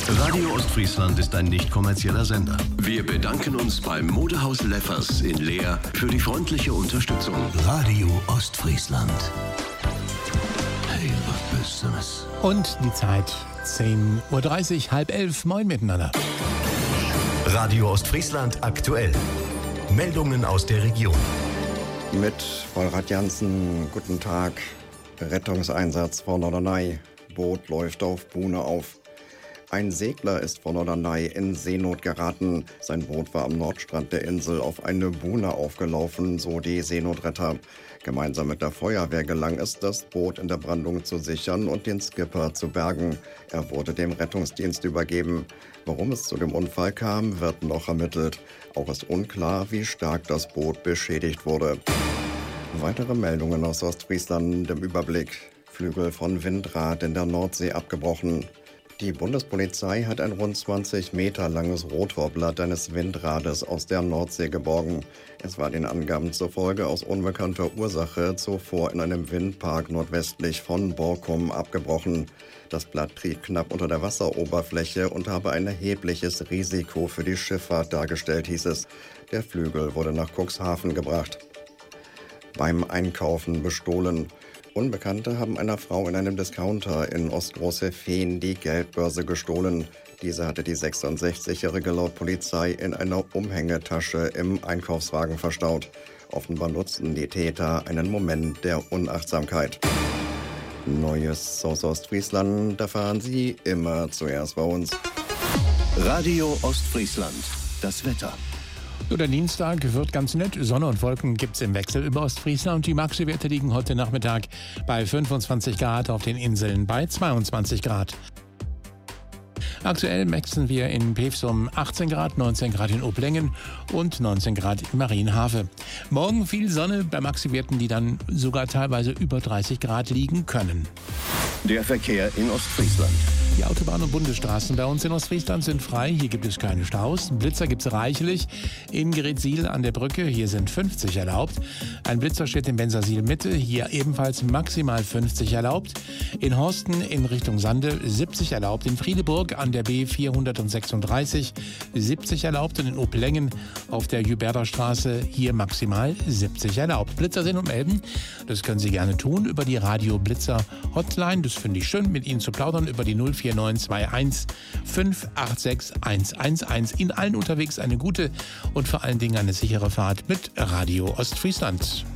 Radio Ostfriesland ist ein nicht kommerzieller Sender. Wir bedanken uns beim Modehaus Leffers in Leer für die freundliche Unterstützung. Radio Ostfriesland. Hey, was bist du das? Und die Zeit 10:30 Uhr, 10:30. Moin miteinander. Radio Ostfriesland aktuell. Meldungen aus der Region. Mit Vollrad Jansen, guten Tag. Rettungseinsatz vor Norderney. Boot läuft auf Buhne auf. Ein Segler ist vor Norderney in Seenot geraten. Sein Boot war am Nordstrand der Insel auf eine Buhne aufgelaufen, so die Seenotretter. Gemeinsam mit der Feuerwehr gelang es, das Boot in der Brandung zu sichern und den Skipper zu bergen. Er wurde dem Rettungsdienst übergeben. Warum es zu dem Unfall kam, wird noch ermittelt. Auch ist unklar, wie stark das Boot beschädigt wurde. Weitere Meldungen aus Ostfriesland im Überblick. Flügel von Windrad in der Nordsee abgebrochen. Die Bundespolizei hat ein rund 20 Meter langes Rotorblatt eines Windrades aus der Nordsee geborgen. Es war den Angaben zufolge aus unbekannter Ursache zuvor in einem Windpark nordwestlich von Borkum abgebrochen. Das Blatt trieb knapp unter der Wasseroberfläche und habe ein erhebliches Risiko für die Schifffahrt dargestellt, hieß es. Der Flügel wurde nach Cuxhaven gebracht. Beim Einkaufen bestohlen. Unbekannte haben einer Frau in einem Discounter in Ostgroße-Fehn die Geldbörse gestohlen. Diese hatte die 66-Jährige laut Polizei in einer Umhängetasche im Einkaufswagen verstaut. Offenbar nutzten die Täter einen Moment der Unachtsamkeit. Neues aus Ostfriesland erfahren Sie immer zuerst bei uns. Radio Ostfriesland. Das Wetter. Der Dienstag wird ganz nett. Sonne und Wolken gibt es im Wechsel über Ostfriesland. Die Maxi-Werte liegen heute Nachmittag bei 25 Grad, auf den Inseln bei 22 Grad. Aktuell maxen wir in Pevsum 18 Grad, 19 Grad in Oblängen und 19 Grad in Marienhafe. Morgen viel Sonne bei Maxi-Werten, die dann sogar teilweise über 30 Grad liegen können. Der Verkehr in Ostfriesland. Die Autobahnen und Bundesstraßen bei uns in Ostfriesland sind frei. Hier gibt es keine Staus. Blitzer gibt es reichlich. In Gretsiel an der Brücke, hier sind 50 erlaubt. Ein Blitzer steht in Bensersiel Mitte, hier ebenfalls maximal 50 erlaubt. In Horsten in Richtung Sande 70 erlaubt. In Friedeburg an der B 436 70 erlaubt. Und in Oplängen auf der Jüberderstraße hier maximal 70 erlaubt. Blitzer sind melden. Das können Sie gerne tun über die Radio Blitzer Hotline. Das finde ich schön, mit Ihnen zu plaudern über die 04921 586 111. In allen unterwegs eine gute und vor allen Dingen eine sichere Fahrt mit Radio Ostfriesland.